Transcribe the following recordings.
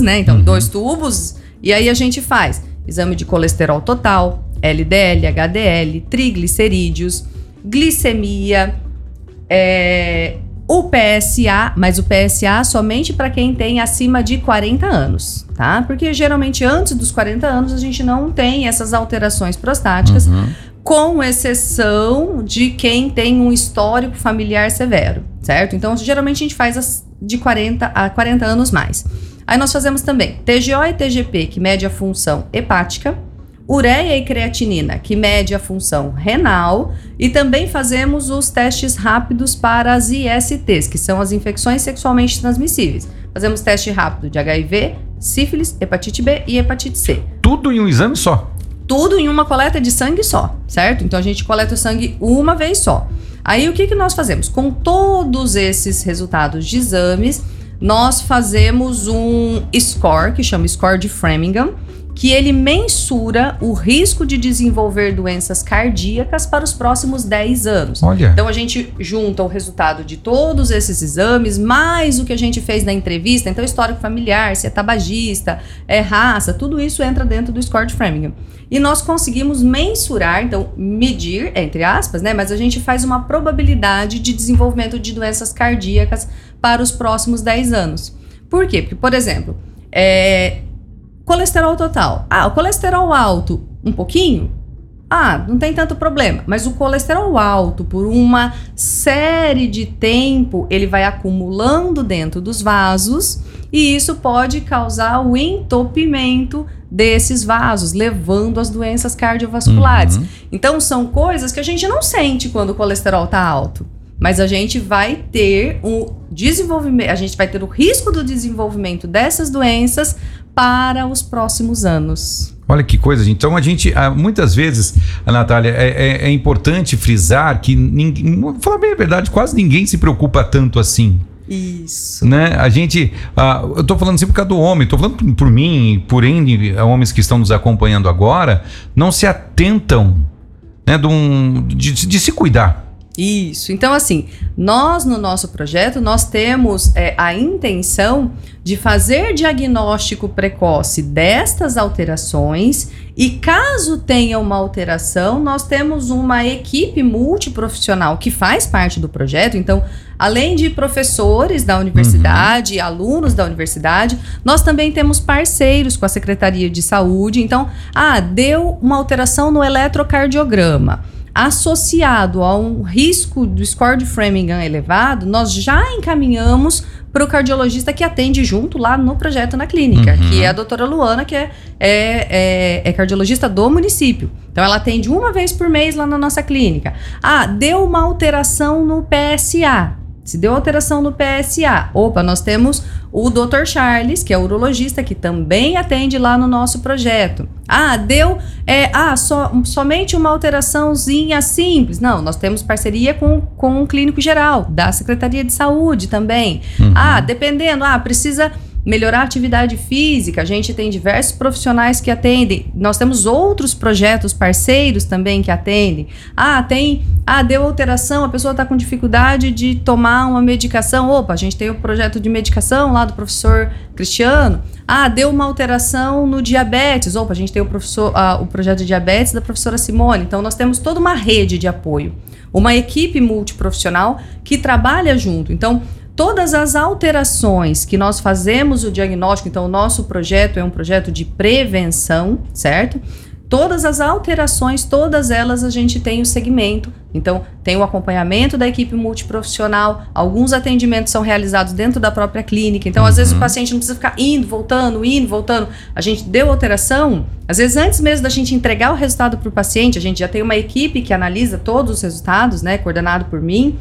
né? Então, 2 tubos. E aí a gente faz exame de colesterol total, LDL, HDL, triglicerídeos, glicemia, o PSA, mas o PSA somente para quem tem acima de 40 anos, tá? Porque geralmente antes dos 40 anos a gente não tem essas alterações prostáticas, com exceção de quem tem um histórico familiar severo, certo? Então, geralmente a gente faz de 40 a 40 anos mais. Aí nós fazemos também TGO e TGP, que mede a função hepática, ureia e creatinina, que mede a função renal, e também fazemos os testes rápidos para as ISTs, que são as infecções sexualmente transmissíveis. Fazemos teste rápido de HIV, sífilis, hepatite B e hepatite C. Tudo em um exame só? Tudo em uma coleta de sangue só, certo? Então a gente coleta o sangue uma vez só. Aí o que nós fazemos? Com todos esses resultados de exames, nós fazemos um score, que chama Score de Framingham, que ele mensura o risco de desenvolver doenças cardíacas para os próximos 10 anos. Olha. Então a gente junta o resultado de todos esses exames, mais o que a gente fez na entrevista, então histórico familiar, se é tabagista, é raça, tudo isso entra dentro do Score de Framingham. E nós conseguimos mensurar, então medir, entre aspas, né, mas a gente faz uma probabilidade de desenvolvimento de doenças cardíacas para os próximos 10 anos. Por quê? Porque, por exemplo, colesterol total. O colesterol alto, um pouquinho? Não tem tanto problema. Mas o colesterol alto, por uma série de tempo, ele vai acumulando dentro dos vasos e isso pode causar o entupimento desses vasos, levando às doenças cardiovasculares. Então, são coisas que a gente não sente quando o colesterol está alto. Mas a gente vai ter o risco do desenvolvimento dessas doenças para os próximos anos. Olha que coisa, gente. Então a gente, muitas vezes, a Natália, é importante frisar que, vou falar bem a verdade, quase ninguém se preocupa tanto assim. Isso. Né? A gente, eu tô falando sempre por causa do homem, tô falando por mim, por N homens que estão nos acompanhando agora, não se atentam, né, de se cuidar. Isso, então assim, nós no nosso projeto, nós temos a intenção de fazer diagnóstico precoce destas alterações e caso tenha uma alteração, nós temos uma equipe multiprofissional que faz parte do projeto, então além de professores da universidade, alunos da universidade, nós também temos parceiros com a Secretaria de Saúde, então, deu uma alteração no eletrocardiograma. Associado a um risco do score de Framingham elevado, nós já encaminhamos para o cardiologista que atende junto lá no projeto na clínica, que é a doutora Luana, que é cardiologista do município. Então ela atende uma vez por mês lá na nossa clínica. Deu uma alteração no PSA. Se deu alteração no PSA, nós temos o Dr. Charles, que é urologista, que também atende lá no nosso projeto. Deu somente uma alteraçãozinha simples. Não, nós temos parceria com um clínico geral, da Secretaria de Saúde também. Dependendo, precisa melhorar a atividade física, a gente tem diversos profissionais que atendem, nós temos outros projetos parceiros também que atendem, deu alteração, a pessoa está com dificuldade de tomar uma medicação, a gente tem o projeto de medicação lá do professor Cristiano, deu uma alteração no diabetes, a gente tem o projeto de diabetes da professora Simone, então nós temos toda uma rede de apoio, uma equipe multiprofissional que trabalha junto, então todas as alterações que nós fazemos o diagnóstico, então o nosso projeto é um projeto de prevenção, certo? Todas as alterações, todas elas a gente tem o segmento, então tem o acompanhamento da equipe multiprofissional, alguns atendimentos são realizados dentro da própria clínica, então às vezes o paciente não precisa ficar indo, voltando, a gente deu alteração, às vezes antes mesmo da gente entregar o resultado para o paciente, a gente já tem uma equipe que analisa todos os resultados, né, coordenado por mim,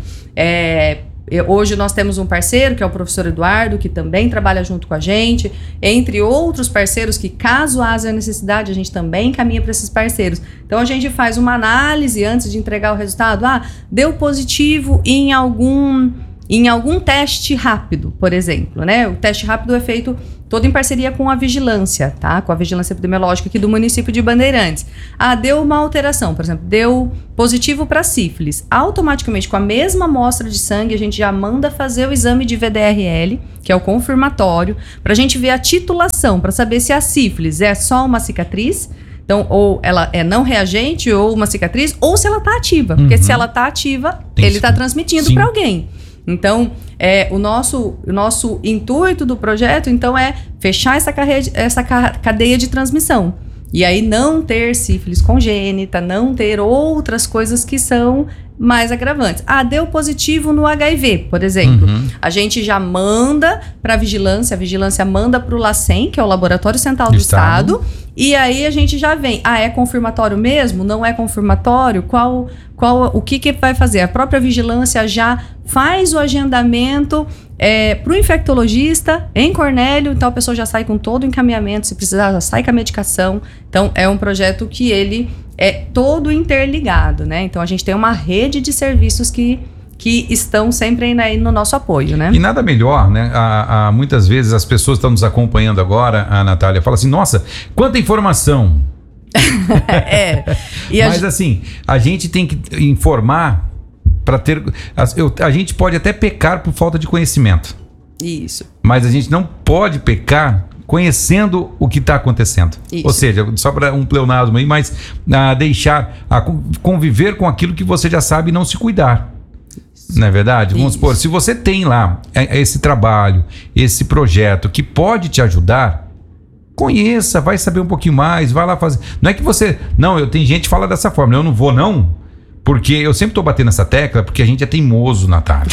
hoje nós temos um parceiro, que é o professor Eduardo, que também trabalha junto com a gente, entre outros parceiros que, caso haja necessidade, a gente também encaminha para esses parceiros. Então, a gente faz uma análise antes de entregar o resultado. Deu positivo em algum em algum teste rápido, por exemplo, né? O teste rápido é feito todo em parceria com a vigilância, tá? Com a vigilância epidemiológica aqui do município de Bandeirantes. Deu uma alteração, por exemplo, deu positivo para sífilis. Automaticamente, com a mesma amostra de sangue, a gente já manda fazer o exame de VDRL, que é o confirmatório, para a gente ver a titulação, para saber se a sífilis é só uma cicatriz, então, ou ela é não reagente, ou uma cicatriz, ou se ela está ativa. Porque se ela está ativa, ele está transmitindo para alguém. Então, o nosso intuito do projeto, então, é fechar essa cadeia de transmissão. E aí não ter sífilis congênita, não ter outras coisas que são mais agravantes. Deu positivo no HIV, por exemplo. A gente já manda para a vigilância manda para o LACEN, que é o Laboratório Central do Estado, e aí a gente já vem. É confirmatório mesmo? Não é confirmatório? O que vai fazer? A própria vigilância já faz o agendamento para o infectologista em Cornélio, então a pessoa já sai com todo o encaminhamento, se precisar já sai com a medicação. Então é um projeto que ele é todo interligado, né? Então a gente tem uma rede de serviços que estão sempre aí no nosso apoio, né? E nada melhor, né? Muitas vezes as pessoas estão nos acompanhando agora, a Natália fala assim, nossa, quanta informação! Mas assim, a gente tem que informar para ter... A gente pode até pecar por falta de conhecimento. Isso. Mas a gente não pode pecar conhecendo o que está acontecendo. Isso. Ou seja, só para um pleonasmo aí, mas conviver com aquilo que você já sabe e não se cuidar. Não é verdade? Vamos supor, se você tem lá esse trabalho, esse projeto que pode te ajudar, conheça, vai saber um pouquinho mais, vai lá fazer. Não é que você... Não, tem gente que fala dessa forma, eu não vou não, porque eu sempre estou batendo nessa tecla, porque a gente é teimoso, Natália.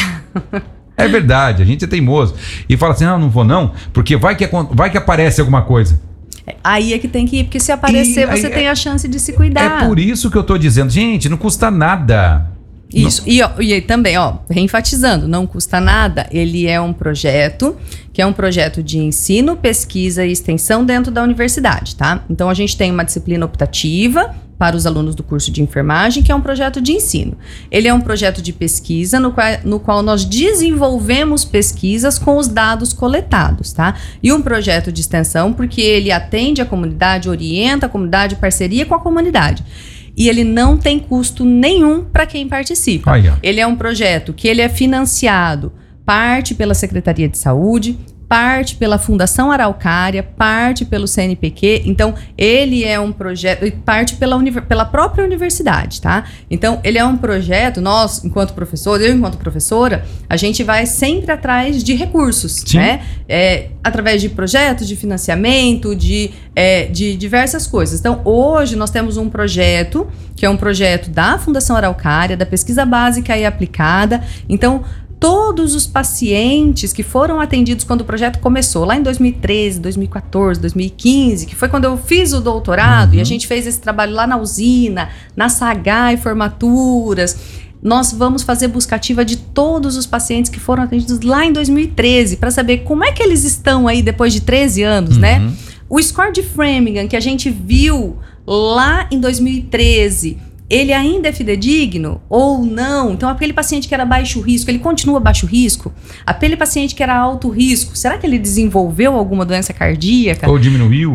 É verdade, a gente é teimoso. E fala assim, não vou não, porque vai que aparece alguma coisa. Aí é que tem que ir, porque se aparecer, você tem a chance de se cuidar. É por isso que eu estou dizendo, gente, não custa nada. Isso, e também, reenfatizando, não custa nada, ele é um projeto que é um projeto de ensino, pesquisa e extensão dentro da universidade, tá? Então a gente tem uma disciplina optativa para os alunos do curso de enfermagem, que é um projeto de ensino. Ele é um projeto de pesquisa no qual nós desenvolvemos pesquisas com os dados coletados, tá? E um projeto de extensão porque ele atende a comunidade, orienta a comunidade, parceria com a comunidade. E ele não tem custo nenhum para quem participa. Ele é um projeto que ele é financiado, parte pela Secretaria de Saúde, parte pela Fundação Araucária, parte pelo CNPq. Então, ele é um projeto e parte pela própria universidade, tá? Então, ele é um projeto, nós, enquanto professores, eu enquanto professora, a gente vai sempre atrás de recursos, né? Através de projetos, de financiamento, de diversas coisas. Então, hoje nós temos um projeto, que é um projeto da Fundação Araucária, da pesquisa básica e aplicada. Então, todos os pacientes que foram atendidos quando o projeto começou, lá em 2013, 2014, 2015, que foi quando eu fiz o doutorado, e a gente fez esse trabalho lá na usina, na Sagai Formaturas, nós vamos fazer busca ativa de todos os pacientes que foram atendidos lá em 2013, para saber como é que eles estão aí depois de 13 anos, né? O score de Framingham, que a gente viu lá em 2013, ele ainda é fidedigno ou não? Então, aquele paciente que era baixo risco, ele continua baixo risco? Aquele paciente que era alto risco, será que ele desenvolveu alguma doença cardíaca? Ou diminuiu?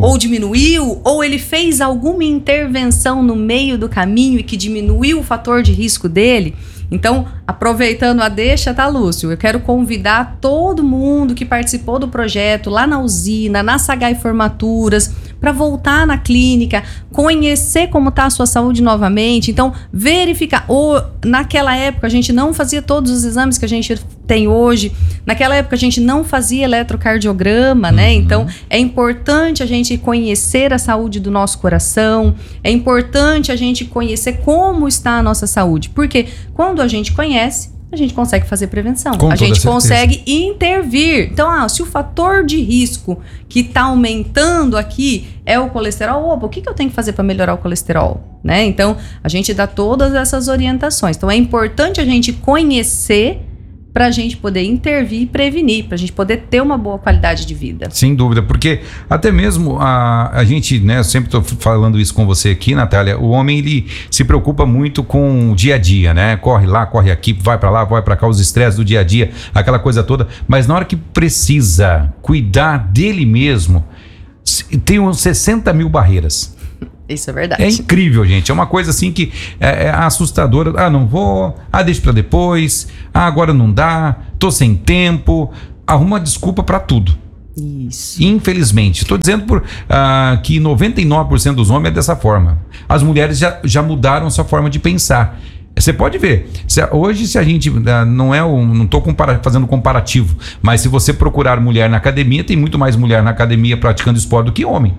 Ou ele fez alguma intervenção no meio do caminho e que diminuiu o fator de risco dele? Então, aproveitando a deixa, tá, Lúcio? Eu quero convidar todo mundo que participou do projeto lá na usina, na Sagai Formaturas, para voltar na clínica, conhecer como está a sua saúde novamente. Então, verificar. Naquela época, a gente não fazia todos os exames que a gente tem hoje. Naquela época, a gente não fazia eletrocardiograma, né? Então, é importante a gente conhecer a saúde do nosso coração. É importante a gente conhecer como está a nossa saúde. Porque quando a gente conhece, a gente consegue fazer prevenção. A gente consegue intervir. Então, se o fator de risco que está aumentando aqui é o colesterol, o que eu tenho que fazer para melhorar o colesterol? Né? Então, a gente dá todas essas orientações. Então, é importante a gente conhecer para a gente poder intervir e prevenir, para a gente poder ter uma boa qualidade de vida. Sem dúvida, porque até mesmo a gente, né, eu sempre estou falando isso com você aqui, Natália, o homem ele se preocupa muito com o dia a dia, né? Corre lá, corre aqui, vai para lá, vai para cá, os estresses do dia a dia, aquela coisa toda, mas na hora que precisa cuidar dele mesmo, tem uns 60 mil barreiras. Isso é verdade. É incrível, gente. É uma coisa assim que é assustadora. Ah, não vou. Ah, deixa pra depois. Ah, agora não dá. Tô sem tempo. Arruma desculpa pra tudo. Isso. Infelizmente. Estou dizendo que 99% dos homens é dessa forma. As mulheres já mudaram sua forma de pensar. Você pode ver. Hoje, se a gente não estou fazendo comparativo, mas se você procurar mulher na academia, tem muito mais mulher na academia praticando esporte do que homem.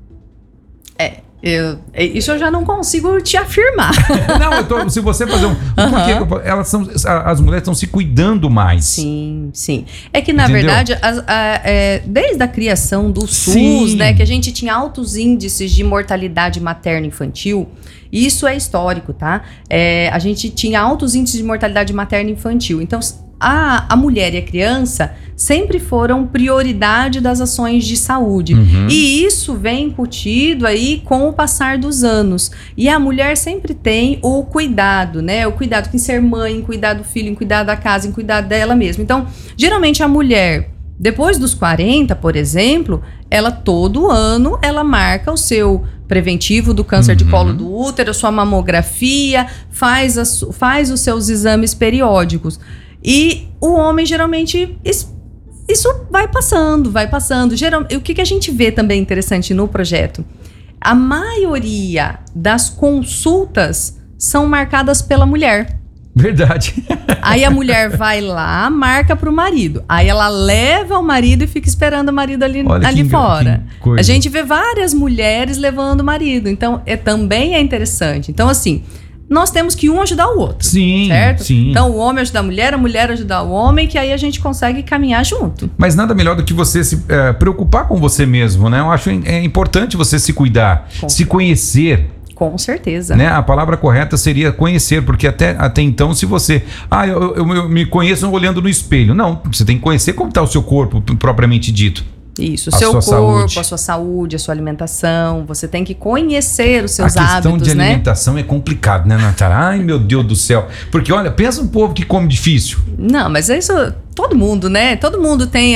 Isso eu já não consigo te afirmar. Não, se você fazer porque as mulheres estão se cuidando mais. Sim, sim. É que, na verdade, desde a criação do SUS, né, que a gente tinha altos índices de mortalidade materno-infantil, isso é histórico, tá? A gente tinha altos índices de mortalidade materno-infantil. Então, a mulher e a criança sempre foram prioridade das ações de saúde. E isso vem incutido aí com o passar dos anos. E a mulher sempre tem o cuidado, né? O cuidado em ser mãe, em cuidar do filho, em cuidar da casa, em cuidar dela mesma. Então, geralmente a mulher, depois dos 40, por exemplo, ela todo ano, ela marca o seu preventivo do câncer de colo do útero, a sua mamografia, faz os seus exames periódicos. E o homem, geralmente, isso vai passando. O que a gente vê também interessante no projeto? A maioria das consultas são marcadas pela mulher. Verdade. Aí a mulher vai lá, marca pro marido. Aí ela leva o marido e fica esperando o marido ali fora. A gente vê várias mulheres levando o marido. Então, também é interessante. Então, assim, nós temos que um ajudar o outro. Sim, certo? Sim. Então, o homem ajudar a mulher ajudar o homem, que aí a gente consegue caminhar junto. Mas nada melhor do que você se preocupar com você mesmo, né? Eu acho importante você se cuidar, se conhecer. Com certeza. Né? A palavra correta seria conhecer, porque até então, se você... eu me conheço olhando no espelho. Não, você tem que conhecer como está o seu corpo, propriamente dito. Isso, o seu corpo, a sua saúde, a sua alimentação. Você tem que conhecer os seus hábitos, né? A questão de alimentação é complicado, né, Natália? Ai, meu Deus do céu. Porque, olha, pensa um povo que come difícil. Não, mas isso... Todo mundo, né? Todo mundo tem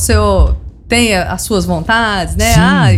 as suas vontades, né?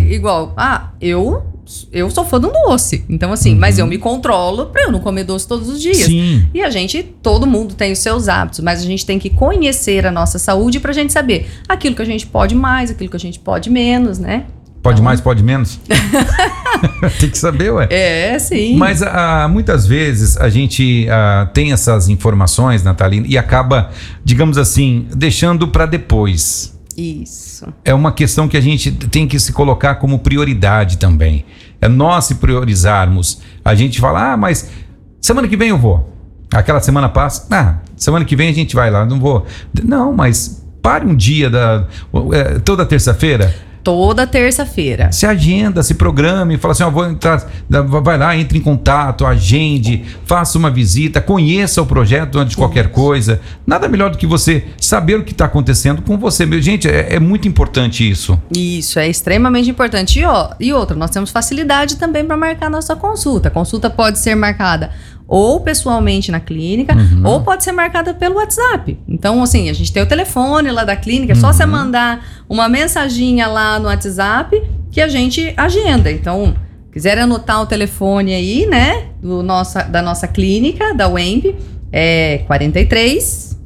Sim. Eu sou fã de um doce. Então, assim, mas eu me controlo pra eu não comer doce todos os dias. Sim. E todo mundo tem os seus hábitos, mas a gente tem que conhecer a nossa saúde pra gente saber aquilo que a gente pode mais, aquilo que a gente pode menos, né? Pode mais, pode menos? Tem que saber, ué. Sim. Mas muitas vezes a gente tem essas informações, Natália, e acaba, digamos assim, deixando pra depois. Isso. É uma questão que a gente tem que se colocar como prioridade também. É nós se priorizarmos. A gente fala, mas semana que vem eu vou. Aquela semana passa, semana que vem a gente vai lá, não vou. Não, mas pare um dia, toda terça-feira. Toda terça-feira. Se agenda, se programe, fala assim, vou entrar, vai lá, entre em contato, agende, faça uma visita, conheça o projeto antes de qualquer coisa. Nada melhor do que você saber o que está acontecendo com você. Gente, é muito importante isso. Isso, é extremamente importante. E outra, nós temos facilidade também para marcar a nossa consulta. A consulta pode ser marcada ou pessoalmente na clínica, ou pode ser marcada pelo WhatsApp. Então, assim, a gente tem o telefone lá da clínica, é só você mandar uma mensaginha lá no WhatsApp que a gente agenda. Então, quiser anotar o telefone aí, né, da nossa clínica, da UEMP, é 43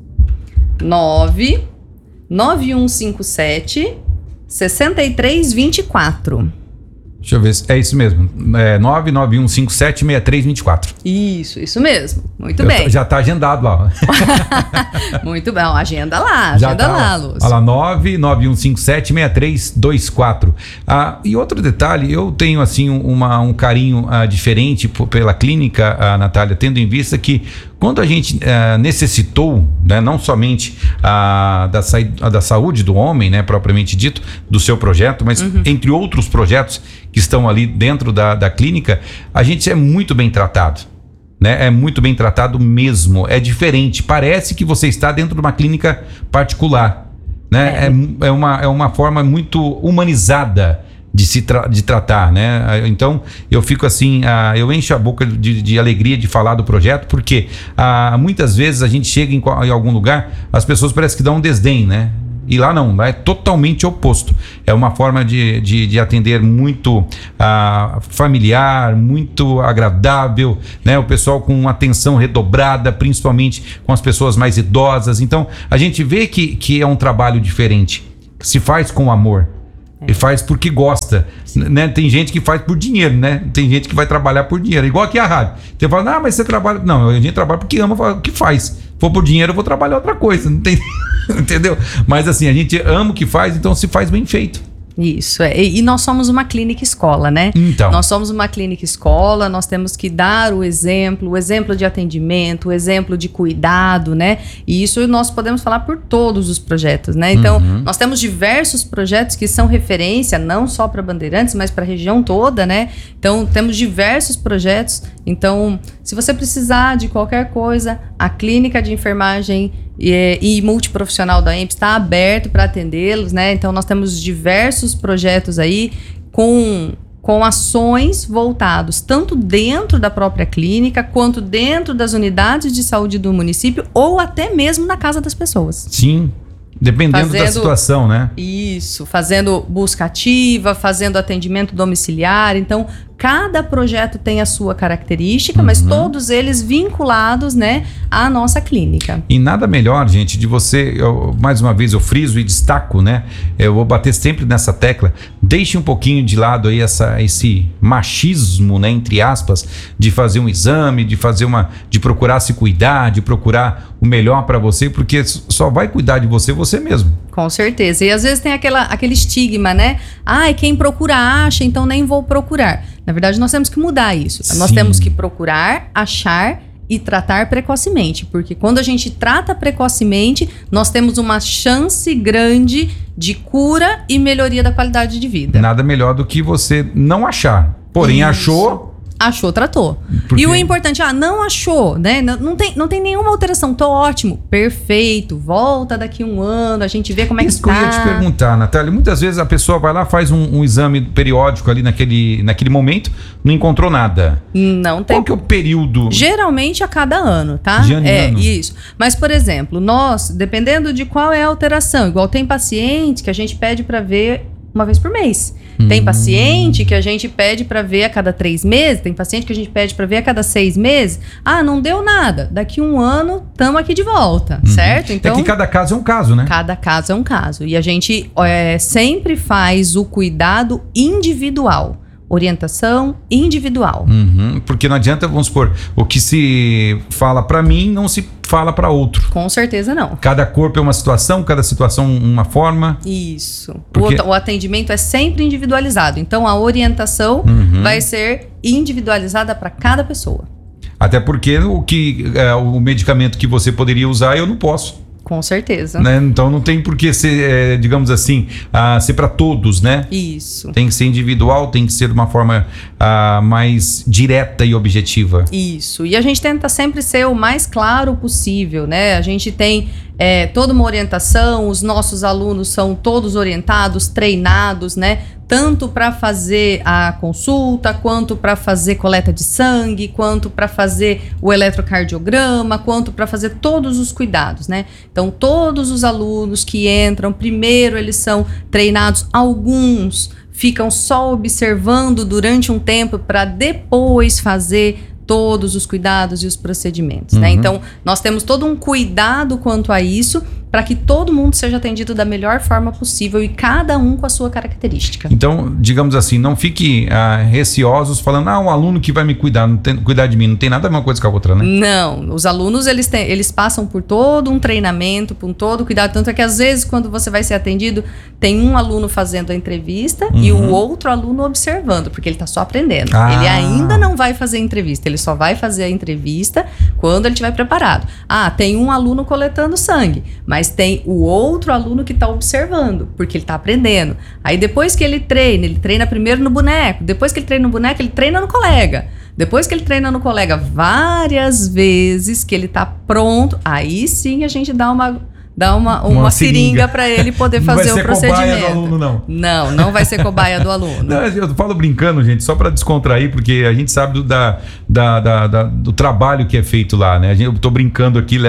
9 9157 6324. Deixa eu ver, é isso mesmo, 991576324. Isso mesmo, muito bem. Já tá agendado lá. Muito bem, agenda lá, Lúcio. Olha lá, 991576324. E outro detalhe, eu tenho assim um carinho diferente pela clínica, Natália, tendo em vista que quando a gente necessitou, né, não somente da saúde do homem, né, propriamente dito, do seu projeto, mas entre outros projetos que estão ali dentro da clínica, a gente é muito bem tratado. né? É muito bem tratado mesmo. É diferente. Parece que você está dentro de uma clínica particular, né? É uma forma muito humanizada de tratar, né? Então eu fico assim, eu encho a boca de alegria de falar do projeto, porque muitas vezes a gente chega em algum lugar, as pessoas parecem que dão um desdém, né? E lá não, lá é totalmente oposto. É uma forma de atender muito familiar, muito agradável, né? O pessoal com atenção redobrada, principalmente com as pessoas mais idosas. Então, a gente vê que é um trabalho diferente, que se faz com amor. E faz porque gosta, né? Tem gente que faz por dinheiro, né? Tem gente que vai trabalhar por dinheiro, igual aqui a rádio. Você fala, mas você trabalha... Não, a gente trabalha porque ama o que faz. Se for por dinheiro, eu vou trabalhar outra coisa, não tem... Entendeu? Mas assim, a gente ama o que faz, então se faz bem feito. Isso, e nós somos uma clínica escola, né? Então. Nós somos uma clínica escola, nós temos que dar o exemplo de atendimento, o exemplo de cuidado, né? E isso nós podemos falar por todos os projetos, né? Então, nós temos diversos projetos que são referência, não só para Bandeirantes, mas para a região toda, né? Então, temos diversos projetos. Então, se você precisar de qualquer coisa, a clínica de enfermagem e multiprofissional da EMPS está aberto para atendê-los, né? Então, nós temos diversos projetos aí com ações voltados tanto dentro da própria clínica, quanto dentro das unidades de saúde do município, ou até mesmo na casa das pessoas. Sim, dependendo da situação, né? Isso, fazendo busca ativa, fazendo atendimento domiciliar. Então, cada projeto tem a sua característica, mas todos eles vinculados, né, à nossa clínica. E nada melhor, gente, de você, mais uma vez eu friso e destaco, né? Eu vou bater sempre nessa tecla. Deixe um pouquinho de lado aí esse machismo, né, entre aspas, de fazer um exame, de procurar se cuidar, de procurar o melhor para você, porque só vai cuidar de você mesmo. Com certeza. E às vezes tem aquele estigma, né? Quem procura acha, então nem vou procurar. Na verdade, nós temos que mudar isso. Sim. Nós temos que procurar, achar e tratar precocemente. Porque quando a gente trata precocemente, nós temos uma chance grande de cura e melhoria da qualidade de vida. Nada melhor do que você não achar. Porém, Achou, tratou. Porque... E o importante, não achou, né? Não tem nenhuma alteração, tô ótimo. Perfeito, volta daqui um ano, a gente vê como é que tá. Isso que eu ia te perguntar, Natália. Muitas vezes a pessoa vai lá, faz um exame periódico ali naquele momento, não encontrou nada. Não tem. Qual que é o período? Geralmente a cada ano, tá? De ano em ano. Isso. Mas, por exemplo, nós, dependendo de qual é a alteração, igual tem paciente que a gente pede para ver uma vez por mês. Tem paciente que a gente pede para ver a cada 3 meses, tem paciente que a gente pede para ver a cada 6 meses. Não deu nada. Daqui um ano, estamos aqui de volta, certo? Então, que cada caso é um caso, né? Cada caso é um caso. E a gente sempre faz o cuidado individual. Orientação individual. Porque não adianta, vamos supor, o que se fala para mim não se fala para outro. Com certeza não. Cada corpo é uma situação, cada situação uma forma. Isso. O atendimento é sempre individualizado. Então a orientação vai ser individualizada para cada pessoa. Até porque o medicamento que você poderia usar eu não posso. Com certeza. Né? Então não tem por que ser, digamos assim, ser para todos, né? Isso. Tem que ser individual, tem que ser de uma forma mais direta e objetiva. Isso. E a gente tenta sempre ser o mais claro possível, né? A gente tem toda uma orientação, os nossos alunos são todos orientados, treinados, né? Tanto para fazer a consulta, quanto para fazer coleta de sangue, quanto para fazer o eletrocardiograma, quanto para fazer todos os cuidados, né? Então, todos os alunos que entram, primeiro eles são treinados, alguns ficam só observando durante um tempo para depois fazer todos os cuidados e os procedimentos, né? Então, nós temos todo um cuidado quanto a isso, para que todo mundo seja atendido da melhor forma possível e cada um com a sua característica. Então, digamos assim, não fique receosos falando, um aluno que vai me cuidar, cuidar de mim, não tem nada a ver uma coisa com a outra, né? Não, os alunos, eles passam por todo um treinamento, por todo cuidado, tanto é que às vezes quando você vai ser atendido, tem um aluno fazendo a entrevista e o outro aluno observando, porque ele está só aprendendo. Ele ainda não vai fazer a entrevista, ele só vai fazer a entrevista quando ele estiver preparado. Tem um aluno coletando sangue, mas Mas tem o outro aluno que está observando, porque ele está aprendendo. Aí depois que ele treina primeiro no boneco. Depois que ele treina no boneco, ele treina no colega. Depois que ele treina no colega várias vezes, que ele está pronto, aí sim a gente dá uma seringa para ele poder fazer o procedimento. Não vai ser cobaia do aluno, não. Não vai ser cobaia do aluno. Não, eu falo brincando, gente, só para descontrair, porque a gente sabe do trabalho que é feito lá, né? Eu tô brincando aqui,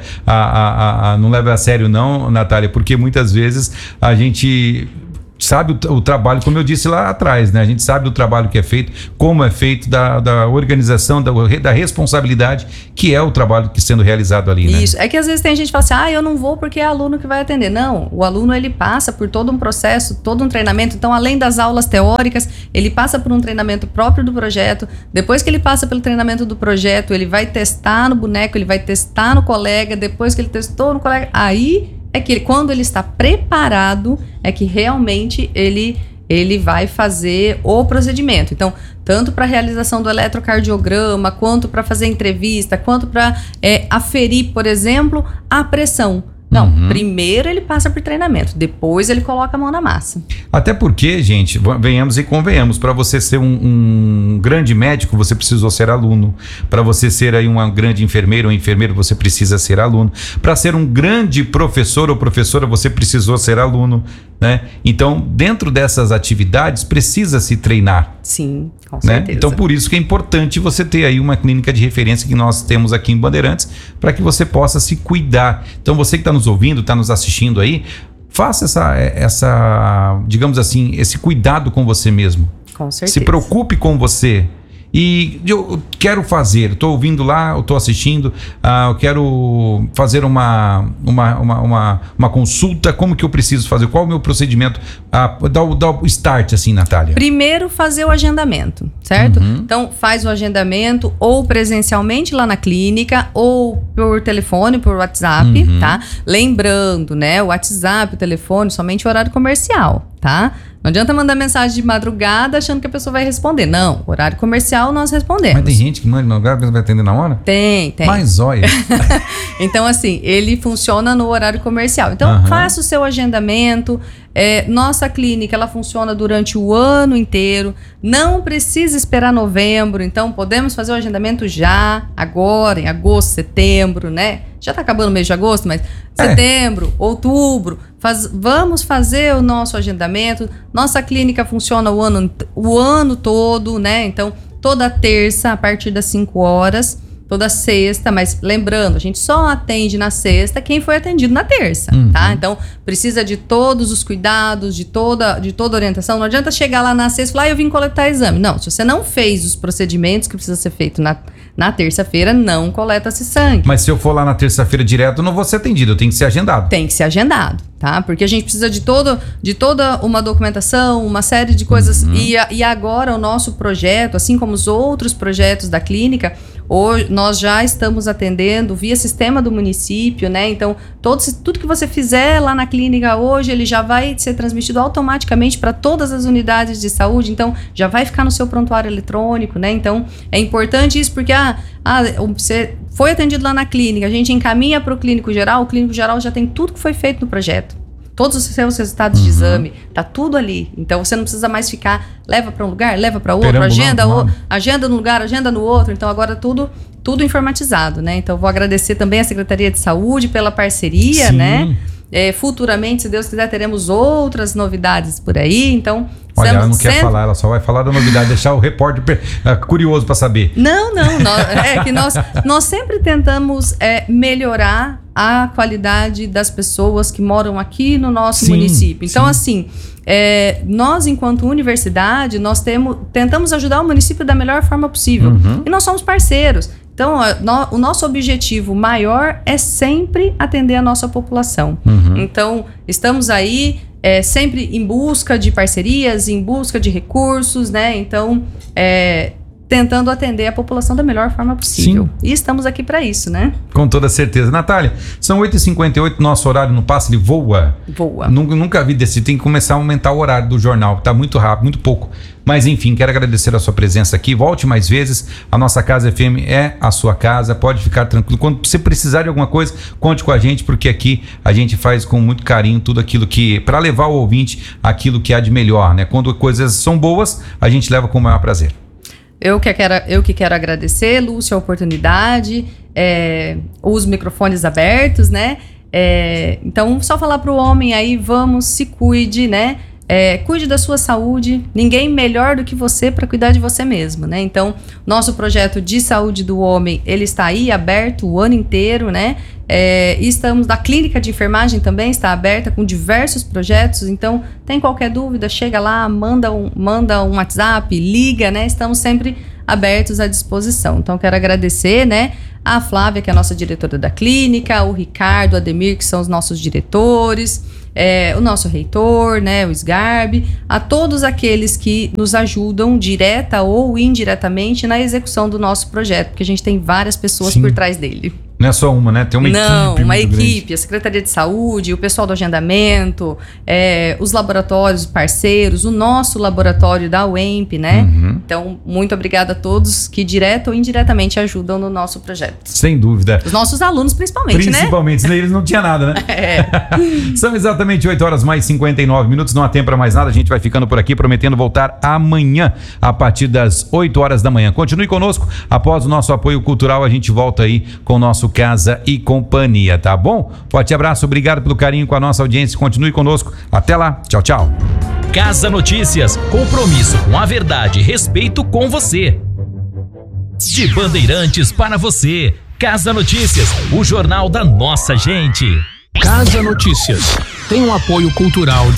não leve a sério não, Natália, porque muitas vezes a gente sabe o trabalho, como eu disse lá atrás, né? A gente sabe do trabalho que é feito, como é feito, da organização, da responsabilidade que é o trabalho que sendo realizado ali, né? Isso, é que às vezes tem gente que fala assim, eu não vou porque é aluno que vai atender. Não, o aluno ele passa por todo um processo, todo um treinamento, então além das aulas teóricas, ele passa por um treinamento próprio do projeto, depois que ele passa pelo treinamento do projeto, ele vai testar no boneco, ele vai testar no colega, depois que ele testou no colega, aí é que quando ele está preparado, é que realmente ele vai fazer o procedimento. Então, tanto para a realização do eletrocardiograma, quanto para fazer entrevista, quanto para aferir, por exemplo, a pressão. Não, primeiro ele passa por treinamento, depois ele coloca a mão na massa. Até porque, gente, venhamos e convenhamos, para você ser um grande médico, você precisou ser aluno. Para você ser aí uma grande enfermeira ou enfermeiro, você precisa ser aluno. Para ser um grande professor ou professora, você precisou ser aluno, né? Então, dentro dessas atividades, precisa se treinar. Sim, com né? certeza. Então, por isso que é importante você ter aí uma clínica de referência que nós temos aqui em Bandeirantes, para que você possa se cuidar. Então, você que está nos ouvindo, está nos assistindo aí, faça essa, digamos assim, esse cuidado com você mesmo. Com certeza. Se preocupe com você. E eu quero fazer, estou ouvindo lá, eu estou assistindo, eu quero fazer uma consulta, como que eu preciso fazer? Qual o meu procedimento? Dá o start assim, Natália. Primeiro fazer o agendamento, certo? Então faz o agendamento ou presencialmente lá na clínica ou por telefone, por WhatsApp, tá? Lembrando, né, o WhatsApp, o telefone, somente o horário comercial, tá? Não adianta mandar mensagem de madrugada achando que a pessoa vai responder. Não, horário comercial nós respondemos. Mas tem gente que manda de madrugada e vai atender na hora? Tem. Mas olha. Então assim, ele funciona no horário comercial. Então faça o seu agendamento. Nossa clínica, ela funciona durante o ano inteiro. Não precisa esperar novembro. Então podemos fazer o agendamento já, agora, em agosto, setembro, né? Já tá acabando o mês de agosto, mas setembro, outubro, vamos fazer o nosso agendamento. Nossa clínica funciona o ano todo, né? Então, toda terça, a partir das 5 horas, toda sexta, mas lembrando, a gente só atende na sexta quem foi atendido na terça, tá? Então, precisa de todos os cuidados, de toda orientação. Não adianta chegar lá na sexta e falar, eu vim coletar exame. Não, se você não fez os procedimentos que precisa ser feito na terça-feira, não coleta-se sangue. Mas se eu for lá na terça-feira direto, eu não vou ser atendido, eu tenho que ser agendado. Tem que ser agendado, tá? Porque a gente precisa de toda uma documentação, uma série de coisas. E agora o nosso projeto, assim como os outros projetos da clínica, hoje nós já estamos atendendo via sistema do município, né? Então, tudo que você fizer lá na clínica hoje, ele já vai ser transmitido automaticamente para todas as unidades de saúde. Então, já vai ficar no seu prontuário eletrônico, né? Então, é importante isso porque você foi atendido lá na clínica, a gente encaminha para o clínico geral já tem tudo que foi feito no projeto. Todos os seus resultados de exame, tá tudo ali. Então você não precisa mais ficar, leva para um lugar, leva para outro, agenda num lugar, agenda no outro. Então agora tudo informatizado, né? Então vou agradecer também à Secretaria de Saúde pela parceria, né? Futuramente, se Deus quiser, teremos outras novidades por aí. Então, olha, ela não quer falar, ela só vai falar da novidade, deixar o repórter curioso para saber. Não, nós sempre tentamos melhorar a qualidade das pessoas que moram aqui no nosso município. Então, assim, nós, enquanto universidade, nós tentamos ajudar o município da melhor forma possível. E nós somos parceiros. Então, o nosso objetivo maior é sempre atender a nossa população. Então, estamos aí sempre em busca de parcerias, em busca de recursos, né? Então, tentando atender a população da melhor forma possível. Sim. E estamos aqui para isso, né? Com toda certeza. Natália, são 8h58, nosso horário no passe, ele voa. Voa. Nunca vi desse, tem que começar a aumentar o horário do jornal, tá muito rápido, muito pouco. Mas enfim, quero agradecer a sua presença aqui, volte mais vezes, a nossa Casa FM é a sua casa, pode ficar tranquilo. Quando você precisar de alguma coisa, conte com a gente, porque aqui a gente faz com muito carinho tudo aquilo que, para levar ao ouvinte aquilo que há de melhor, né? Quando coisas são boas, a gente leva com o maior prazer. Eu que quero agradecer, Lúcio, a oportunidade, os microfones abertos, né? Então, só falar para o homem aí, se cuide, né? Cuide da sua saúde, ninguém melhor do que você para cuidar de você mesmo, né? Então, nosso projeto de saúde do homem, ele está aí aberto o ano inteiro, né? Estamos na clínica de enfermagem também, está aberta com diversos projetos, então tem qualquer dúvida, chega lá, manda um WhatsApp, liga, né? Estamos sempre abertos à disposição. Então, quero agradecer, né? A Flávia, que é a nossa diretora da clínica, o Ricardo, o Ademir, que são os nossos diretores, o nosso reitor, né, o Sgarbi, a todos aqueles que nos ajudam direta ou indiretamente na execução do nosso projeto, porque a gente tem várias pessoas Sim. por trás dele. Não é só uma, né? Tem uma equipe. Não, uma equipe, grande. a Secretaria de Saúde, o pessoal do agendamento, os laboratórios parceiros, o nosso laboratório da UEMP, né? Uhum. Então, muito obrigada a todos que direta ou indiretamente ajudam no nosso projeto. Sem dúvida. Os nossos alunos principalmente, Principalmente, né? Eles não tinham nada, né? São exatamente 8h59, não há tempo para mais nada, a gente vai ficando por aqui, prometendo voltar amanhã, a partir das 8 horas da manhã. Continue conosco, após o nosso apoio cultural, a gente volta aí com o nosso Casa e Companhia, tá bom? Forte abraço, obrigado pelo carinho com a nossa audiência, continue conosco, até lá, tchau, tchau. Casa Notícias, compromisso com a verdade e respeito com você. De Bandeirantes para você, Casa Notícias, o jornal da nossa gente. Casa Notícias tem um apoio cultural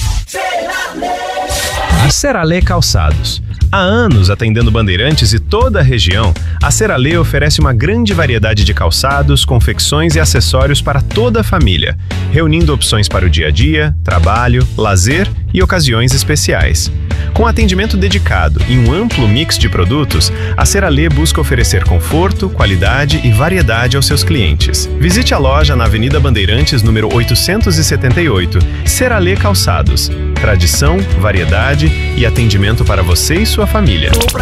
de Seralê Calçados. Há anos atendendo Bandeirantes e toda a região, a Seralê oferece uma grande variedade de calçados, confecções e acessórios para toda a família, reunindo opções para o dia a dia, trabalho, lazer e ocasiões especiais. Com atendimento dedicado e um amplo mix de produtos, a Seralê busca oferecer conforto, qualidade e variedade aos seus clientes. Visite a loja na Avenida Bandeirantes, número 878. Seralê Calçados. Tradição, variedade e atendimento para você e sua família.